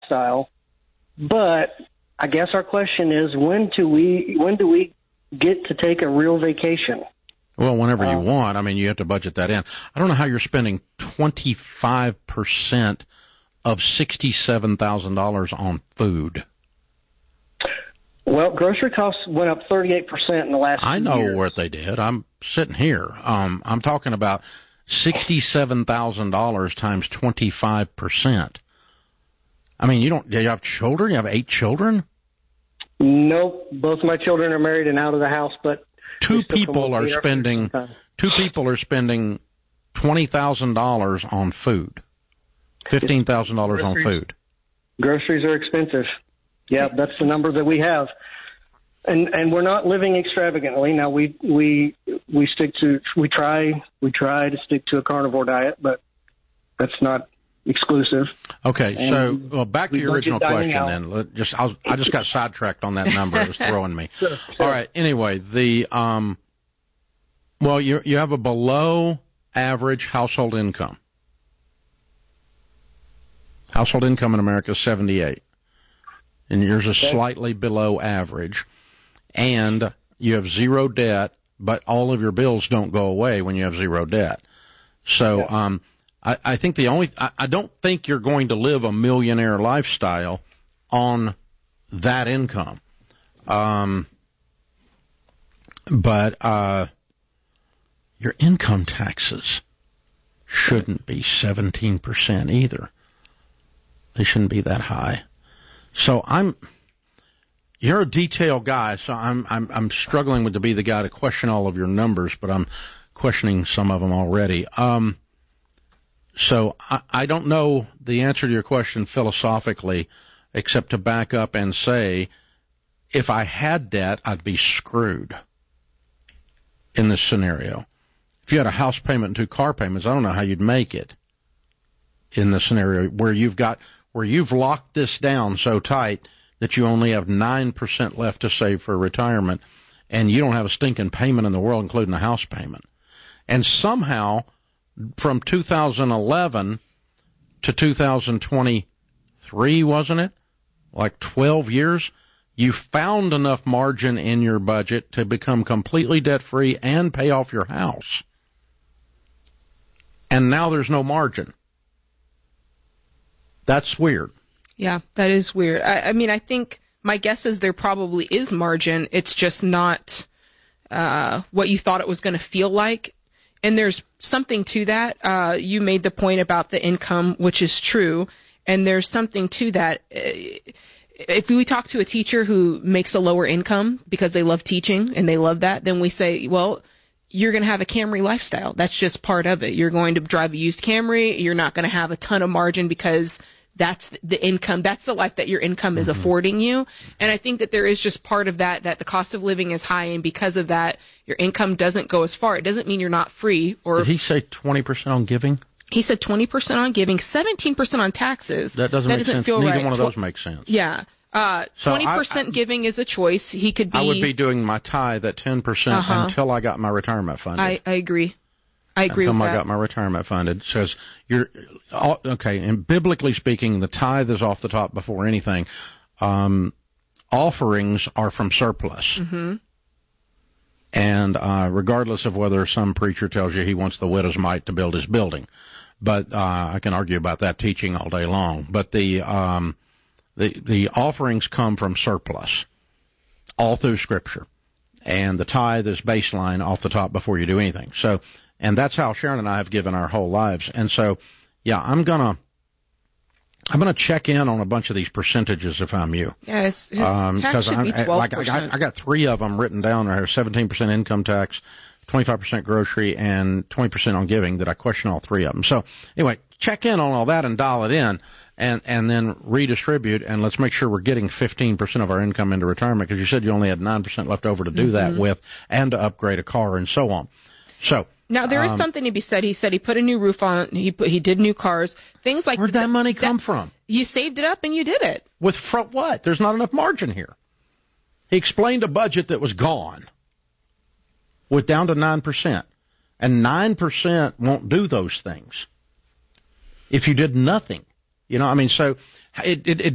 lifestyle. But I guess our question is, when do we get to take a real vacation? Well, whenever you want. I mean, you have to budget that in. I don't know how you're spending 25% of $67,000 on food. Well, grocery costs went up 38% in the last 2 years. I know what they did. I'm sitting here. I'm talking about $67,000 times 25%. I mean, do you have children? You have 8 children? Nope. Both my children are married and out of the house, but two people are spending $20,000 on food. $15,000 on food. Groceries are expensive. Yeah, that's the number that we have. And we're not living extravagantly. Now we try to stick to a carnivore diet, but that's not exclusive. Okay, so back to your original question then. I just got sidetracked on that number. It was throwing me. Sure. All right. Anyway, you have a below average household income. Household income in America is 78, and yours is slightly below average. And you have zero debt, but all of your bills don't go away when you have zero debt. So I think I don't think you're going to live a millionaire lifestyle on that income. But your income taxes shouldn't be 17% either. They shouldn't be that high. So you're a detail guy, so I'm struggling to be the guy to question all of your numbers, but I'm questioning some of them already. So I don't know the answer to your question philosophically, except to back up and say, if I had debt, I'd be screwed in this scenario. If you had a house payment and 2 car payments, I don't know how you'd make it in the scenario where you've locked this down so tight that you only have 9% left to save for retirement, and you don't have a stinking payment in the world, including a house payment. And somehow, from 2011 to 2023, wasn't it? Like 12 years, you found enough margin in your budget to become completely debt-free and pay off your house. And now there's no margin. That's weird. Yeah, that is weird. I mean, I think my guess is there probably is margin. It's just not what you thought it was going to feel like. And there's something to that. You made the point about the income, which is true. And there's something to that. If we talk to a teacher who makes a lower income because they love teaching and they love that, then we say, well, you're going to have a Camry lifestyle. That's just part of it. You're going to drive a used Camry. You're not going to have a ton of margin because that's the income. That's the life that your income is affording you. And I think that there is just part of that the cost of living is high, and because of that, your income doesn't go as far. It doesn't mean you're not free. Did he say 20% on giving? He said 20% on giving, 17% on taxes. That doesn't make sense. Feel Neither right. one of those makes sense. Yeah. 20% giving is a choice. He could be. I would be doing my tithe at 10% until I got my retirement funded. I agree. I agree with that. Until I got my retirement funded. It says okay. And biblically speaking, the tithe is off the top before anything. Offerings are from surplus. Mm-hmm. And regardless of whether some preacher tells you he wants the widow's mite to build his building, but I can argue about that teaching all day long. But the offerings come from surplus all through Scripture, and the tithe is baseline off the top before you do anything. So, and that's how Sharon and I have given our whole lives. And so, yeah, I'm gonna check in on a bunch of these percentages if I'm you. Yes, his tax should be 12%. I got 3 of them written down right here: 17% income tax, 25% grocery, and 20% on giving. That I question all 3 of them. So anyway, check in on all that and dial it in, and then redistribute, and let's make sure we're getting 15% of our income into retirement, because you said you only had 9% left over to do that with, and to upgrade a car and so on. So. Now, there is something to be said. He said he put a new roof on, he did new cars, things like that. Where'd that money come from? You saved it up and you did it. With what? There's not enough margin here. He explained a budget that was gone, with down to 9%. And 9% won't do those things if you did nothing. You know, I mean, so it